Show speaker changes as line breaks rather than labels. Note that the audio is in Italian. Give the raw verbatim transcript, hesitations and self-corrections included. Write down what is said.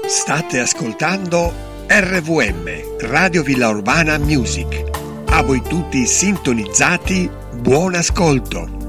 State ascoltando R V M, Radio Villa Urbana Music. A voi tutti sintonizzati, buon ascolto.